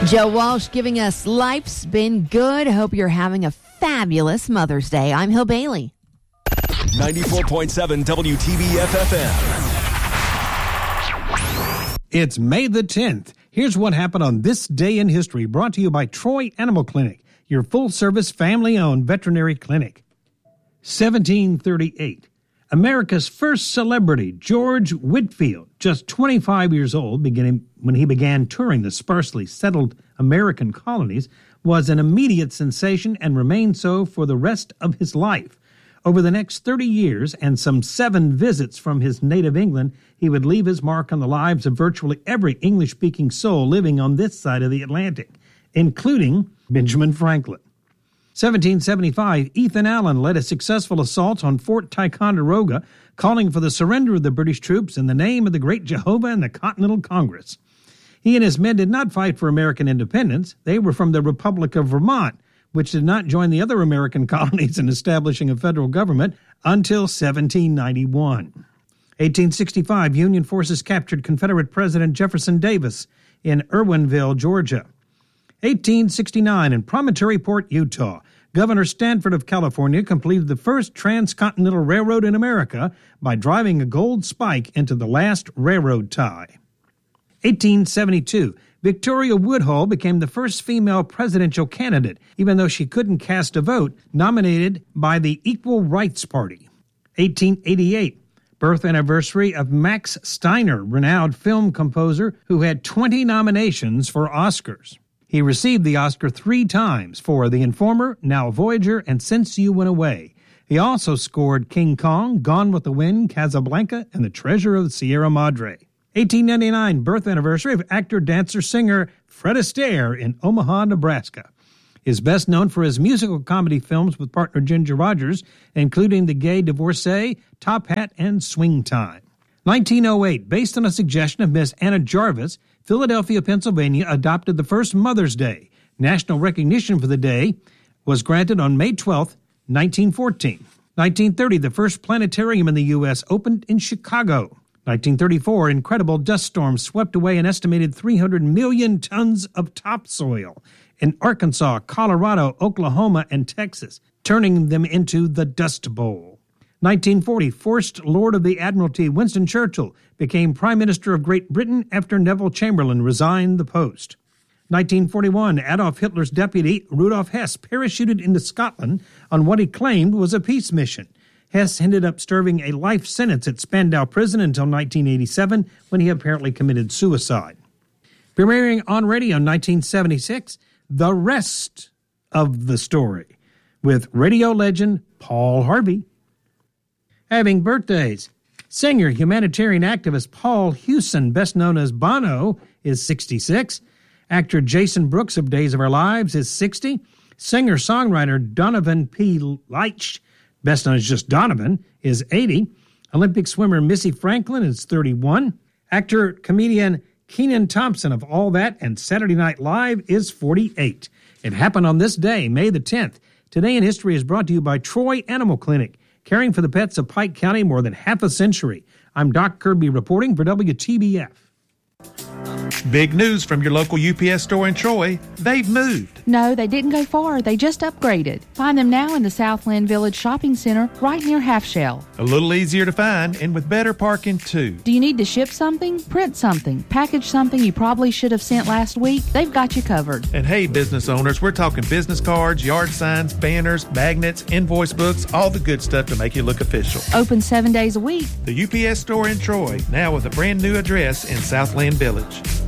Joe Walsh giving us Life's Been Good. Hope you're having a fabulous Mother's Day. I'm Hill Bailey. 94.7 WTBF-FM. It's May the 10th. Here's what happened on this day in history, brought to you by Troy Animal Clinic, your full-service, family-owned veterinary clinic. 1738. America's first celebrity, George Whitefield, just 25 years old, when he began touring the sparsely settled American colonies, was an immediate sensation and remained so for the rest of his life. Over the next 30 years and some 7 visits from his native England, he would leave his mark on the lives of virtually every English-speaking soul living on this side of the Atlantic, including Benjamin Franklin. 1775, Ethan Allen led a successful assault on Fort Ticonderoga, calling for the surrender of the British troops in the name of the Great Jehovah and the Continental Congress. He and his men did not fight for American independence. They were from the Republic of Vermont, which did not join the other American colonies in establishing a federal government until 1791. 1865, Union forces captured Confederate President Jefferson Davis in Irwinville, Georgia. 1869, in Promontory Port, Utah, Governor Stanford of California completed the first transcontinental railroad in America by driving a gold spike into the last railroad tie. 1872, Victoria Woodhull became the first female presidential candidate, even though she couldn't cast a vote, nominated by the Equal Rights Party. 1888, birth anniversary of Max Steiner, renowned film composer who had 20 nominations for Oscars. He received the Oscar 3 times for The Informer, Now Voyager, and Since You Went Away. He also scored King Kong, Gone with the Wind, Casablanca, and The Treasure of the Sierra Madre. 1899, birth anniversary of actor, dancer, singer Fred Astaire in Omaha, Nebraska. He is best known for his musical comedy films with partner Ginger Rogers, including The Gay Divorcee, Top Hat, and Swing Time. 1908, based on a suggestion of Miss Anna Jarvis, Philadelphia, Pennsylvania adopted the first Mother's Day. National recognition for the day was granted on May 12, 1914. 1930, the first planetarium in the U.S. opened in Chicago. 1934, incredible dust storms swept away an estimated 300 million tons of topsoil in Arkansas, Colorado, Oklahoma, and Texas, turning them into the Dust Bowl. 1940, First Lord of the Admiralty Winston Churchill became Prime Minister of Great Britain after Neville Chamberlain resigned the post. 1941, Adolf Hitler's deputy, Rudolf Hess, parachuted into Scotland on what he claimed was a peace mission. Hess ended up serving a life sentence at Spandau Prison until 1987, when he apparently committed suicide. Premiering on radio in 1976, the rest of the story, with radio legend Paul Harvey. Having birthdays, singer, humanitarian activist Paul Hewson, best known as Bono, is 66. Actor Jason Brooks of Days of Our Lives is 60. Singer-songwriter Donovan P. Leitch, best known as just Donovan, is 80. Olympic swimmer Missy Franklin is 31. Actor-comedian Kenan Thompson of All That and Saturday Night Live is 48. It happened on this day, May the 10th. Today in History is brought to you by Troy Animal Clinic, caring for the pets of Pike County more than half a century. I'm Doc Kirby reporting for WTBF. Big news from your local UPS store in Troy. They've moved. No, they didn't go far. They just upgraded. Find them now in the Southland Village Shopping Center right near Half Shell. A little easier to find and with better parking, too. Do you need to ship something, print something, package something you probably should have sent last week? They've got you covered. And hey, business owners, we're talking business cards, yard signs, banners, magnets, invoice books, all the good stuff to make you look official. Open 7 days a week. The UPS store in Troy, now with a brand new address in Southland Village.